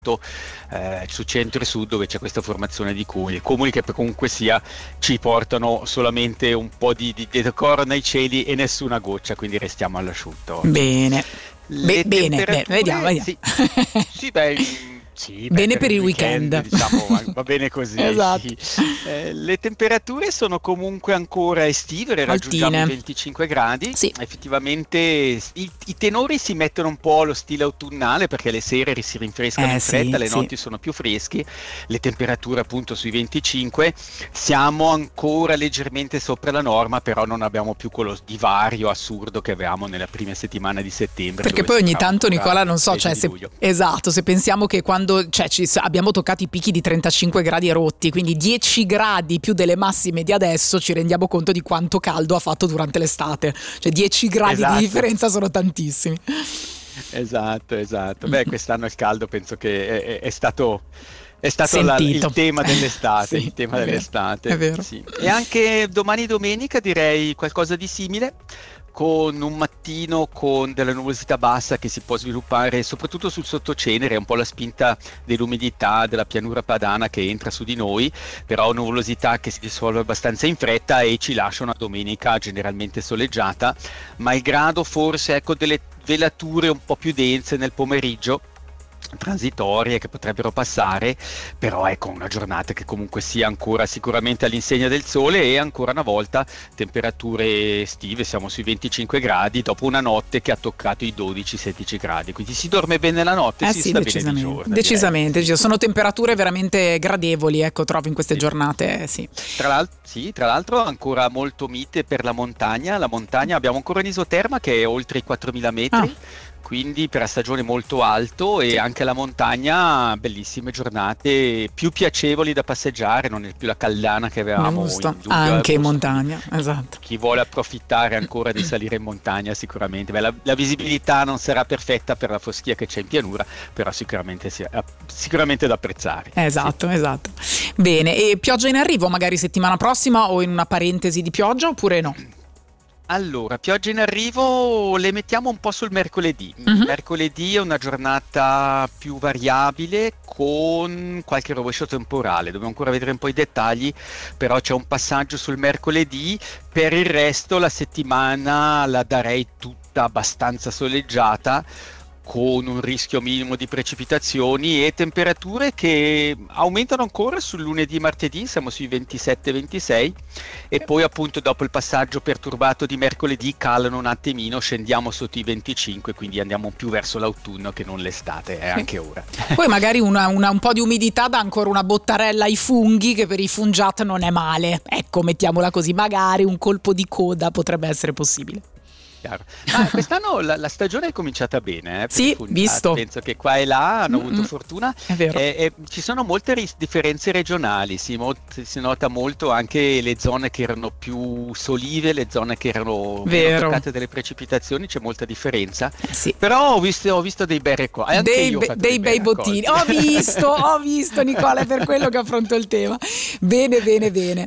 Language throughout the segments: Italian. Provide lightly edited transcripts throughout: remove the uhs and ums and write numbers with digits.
su centro e sud, dove c'è questa formazione di cumuli che comunque sia ci portano solamente un po' di decoro nei cieli e nessuna goccia, quindi restiamo all'asciutto. Bene. Bene, vediamo. Sì, sì, sì, bene per il weekend. Diciamo, va bene così. Esatto. Sì. Le temperature sono comunque ancora estive, raggiungiamo i 25 gradi. Sì. Effettivamente i tenori si mettono un po' allo stile autunnale, perché le sere si rinfrescano in fretta, le notti sono più freschi, le temperature appunto sui 25, siamo ancora leggermente sopra la norma, però non abbiamo più quello divario assurdo che avevamo nella prima settimana di settembre. Perché poi ogni tanto, Nicola, non so, cioè, se pensiamo che quando abbiamo toccato i picchi di 35 gradi rotti, quindi 10 gradi più delle massime di adesso, ci rendiamo conto di quanto caldo ha fatto durante l'estate. Cioè 10 gradi di differenza sono tantissimi. Esatto. Beh, quest'anno il caldo penso che è stato il tema dell'estate, sì, il tema dell'estate. È vero. Sì. E anche domani domenica direi qualcosa di simile, con un mattino con della nuvolosità bassa che si può sviluppare soprattutto sul sottocenere, un po' la spinta dell'umidità della pianura padana che entra su di noi, però nuvolosità che si dissolve abbastanza in fretta e ci lascia una domenica generalmente soleggiata, malgrado forse delle velature un po' più dense nel pomeriggio, transitorie, che potrebbero passare, però una giornata che comunque sia ancora sicuramente all'insegna del sole, e ancora una volta temperature estive, siamo sui 25 gradi dopo una notte che ha toccato i 12-16 gradi, quindi si dorme bene la notte, si sta bene di giorno. Decisamente, sono temperature veramente gradevoli, trovo in queste giornate. Sì. Tra l'altro ancora molto mite per la montagna abbiamo ancora un isoterma che è oltre i 4.000 metri, quindi per la stagione molto alto, e anche la montagna bellissime giornate, più piacevoli da passeggiare, non è più la caldana che avevamo anche in montagna, esatto. Chi vuole approfittare ancora di salire in montagna sicuramente, la visibilità non sarà perfetta per la foschia che c'è in pianura, però sicuramente da apprezzare. Esatto. Bene, e pioggia in arrivo magari settimana prossima, o in una parentesi di pioggia, oppure no? Allora, piogge in arrivo le mettiamo un po' sul mercoledì. Mercoledì è una giornata più variabile, con qualche rovescio temporale. Dobbiamo ancora vedere un po' i dettagli, però c'è un passaggio sul mercoledì. Per il resto la settimana la darei tutta abbastanza soleggiata, con un rischio minimo di precipitazioni e temperature che aumentano ancora sul lunedì e martedì, siamo sui 27-26, e poi appunto dopo il passaggio perturbato di mercoledì calano un attimino, scendiamo sotto i 25, quindi andiamo più verso l'autunno che non l'estate, è anche ora. Poi magari un po' di umidità dà ancora una bottarella ai funghi, che per i fungiat non è male, mettiamola così, magari un colpo di coda potrebbe essere possibile. Chiaro. Quest'anno la stagione è cominciata bene, sì, visto. Penso che qua e là hanno avuto fortuna. È vero. Ci sono molte differenze regionali, si nota molto anche le zone che erano più solive, le zone che erano meno toccate dalle precipitazioni, c'è molta differenza. Sì. Però ho visto dei bei record, dei bei bottini. Ho visto Nicola, è per quello che affronto il tema. Bene.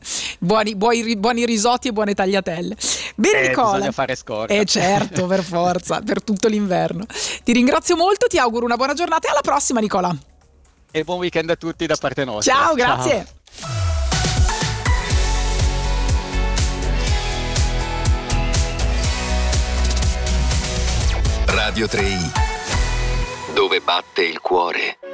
Buoni risotti e buone tagliatelle. Bene, Nicola. Bisogna fare scorta. Certo, per forza, per tutto l'inverno. Ti ringrazio molto, ti auguro una buona giornata e alla prossima, Nicola. E buon weekend a tutti da parte nostra. Ciao, grazie. Radio 3i, dove batte il cuore.